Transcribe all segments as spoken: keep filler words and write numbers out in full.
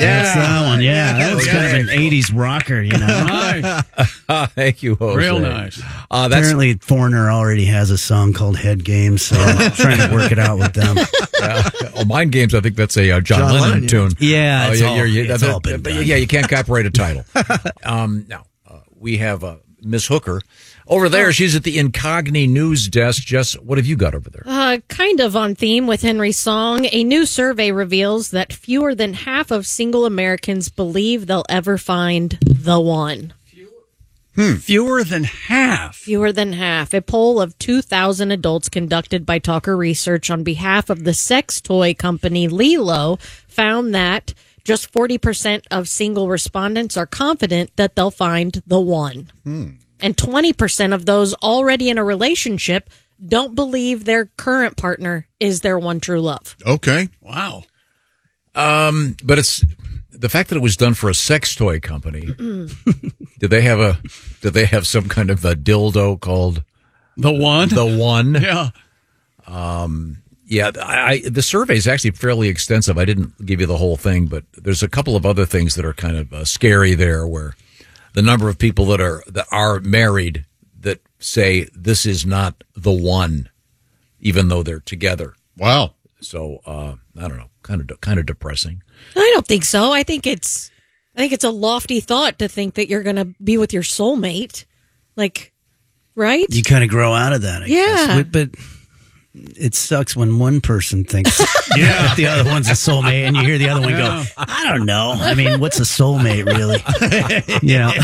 That's that one. Yeah, Yeah, that was yeah. kind of an eighties rocker, you know. Nice. Thank you, Jose. Real nice. Uh, that's Apparently, Foreigner already has a song called Head Games, so I'm trying to work it out with them. uh, oh, Mind Games. I think that's a uh, John, John Lennon, Lennon, yeah. tune. Yeah, Oh, it's yeah, all- yeah, yeah, it's that- all been but done. Yeah, you can't copyright a title. um, now, uh, we have uh, Miss Hooker over there. She's at the Incogni News Desk. Jess, what have you got over there? Uh, kind of on theme with Henry's song, a new survey reveals that fewer than half of single Americans believe they'll ever find the one. Fewer than half. Fewer than half. A poll of two thousand adults conducted by Talker Research on behalf of the sex toy company Lilo found that just forty percent of single respondents are confident that they'll find the one. And twenty percent of those already in a relationship don't believe their current partner is their one true love. Okay. Wow. Um, but it's the fact that it was done for a sex toy company. Did they have a? Did they have some kind of a dildo called The one? the one? Yeah. Yeah, I, I, the survey is actually fairly extensive. I didn't give you the whole thing, but there's a couple of other things that are kind of uh, scary there, where the number of people that are that are married that say this is not the one, even though they're together. Wow. So uh, I don't know, kind of kind of depressing. I don't think so. I think it's I think it's a lofty thought to think that you're going to be with your soulmate. Like, right? You kind of grow out of that, I Yeah. guess. But it sucks when one person thinks that the other one's a soulmate, and you hear the other one Yeah. go, I don't know. I mean, what's a soulmate, really? you know?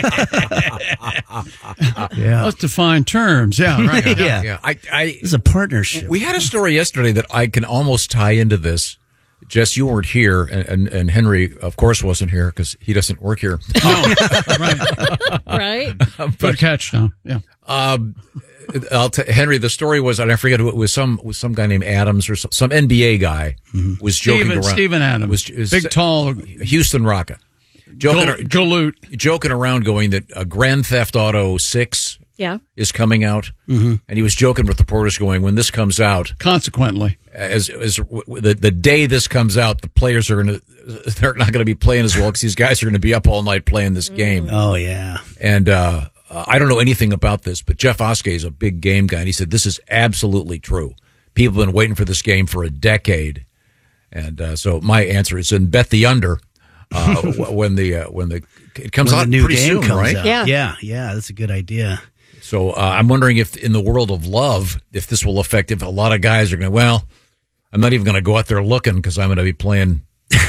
yeah. Let's define terms. Yeah, right. yeah. Yeah, I, I It's a partnership. we had a story yesterday that I can almost tie into this. Jess, you weren't here, and, and, and Henry, of course, wasn't here because he doesn't work here. Oh, right. Right? Good catch, Tom. Yeah. Um, I'll t- Henry, the story was, and I forget who it was, some was some guy named Adams or some, some N B A guy was joking Steven, around. Steven Adams. Was, was Big, tall, Houston Rocket. Joking, gal- galoot. joking around, going that uh, Grand Theft Auto six Yeah. is coming out, and he was joking with reporters, going, "When this comes out, Consequently. as as w- w- the the day this comes out, the players are going to they're not going to be playing as well because these guys are going to be up all night playing this game." Oh, yeah. And uh, uh, I don't know anything about this, but Jeff Oskey is a big game guy, and he said this is absolutely true. People have been waiting for this game for a decade, and uh, so my answer is, and bet the under uh, w- when the uh, when the it comes When out the new pretty game soon, comes right? out. Yeah. Yeah, yeah, that's a good idea. So uh, I'm wondering if in the world of love, if this will affect, if a lot of guys are going, well, I'm not even going to go out there looking because I'm going to be playing.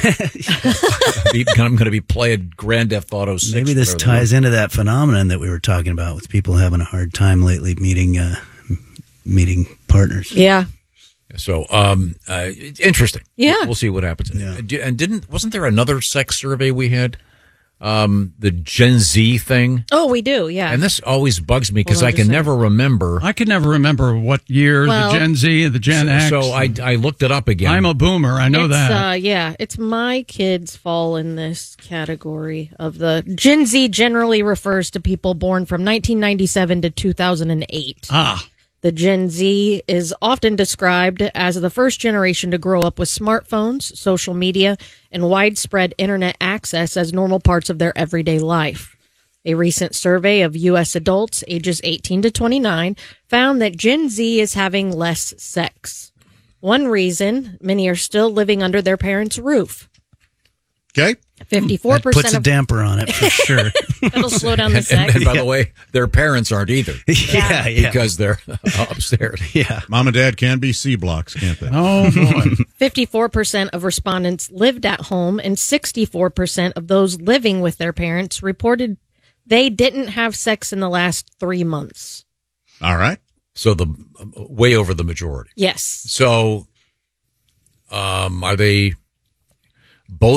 be, I'm going to be playing Grand Theft Auto six. Maybe this whatever the ties into that phenomenon that we were talking about with people having a hard time lately meeting uh, meeting partners. Yeah. So, um, uh, it's interesting. Yeah. We'll see what happens. Yeah. And di- And didn't, wasn't there another sex survey we had? Um, the Gen Z thing. Oh, we do. Yeah. And this always bugs me because Hold on I just a can second. never remember. I could never remember what year Well- the Gen Z, the Gen X. So I, I looked it up again. I'm a boomer. I know it's, that. Uh, yeah, it's my kids fall in this category of the Gen Z. Generally refers to people born from nineteen ninety-seven to two thousand eight. ah. The Gen Z is often described as the first generation to grow up with smartphones, social media, and widespread internet access as normal parts of their everyday life. A recent survey of U S adults ages eighteen to twenty-nine found that Gen Z is having less sex. One reason, many are still living under their parents' roof. Okay. fifty-four That percent puts a of damper on it for sure. that'll slow down the and, sex. and by the way, their parents aren't either yeah, yeah. because they're upstairs. yeah. Mom and dad can be C blocks, can't they? Oh, boy. fifty-four percent of respondents lived at home, and sixty-four percent of those living with their parents reported they didn't have sex in the last three months. All right. So the way over the majority. Yes. So, um, are they both